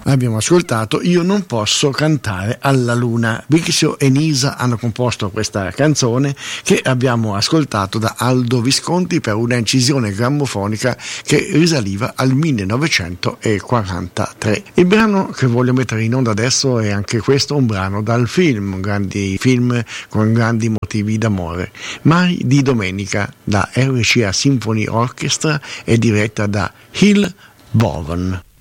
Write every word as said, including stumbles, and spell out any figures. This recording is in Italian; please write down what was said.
Abbiamo ascoltato Io non posso cantare alla luna. Bixio e Nisa hanno composto questa canzone che abbiamo ascoltato da Aldo Visconti per una incisione grammofonica che risaliva al millenovecentoquarantatré. Il brano che voglio mettere in onda adesso è anche questo un brano dal film, grandi film con grandi motivi d'amore. Mai di domenica, da R C A Symphony Orchestra, è diretta da Hill Bourne.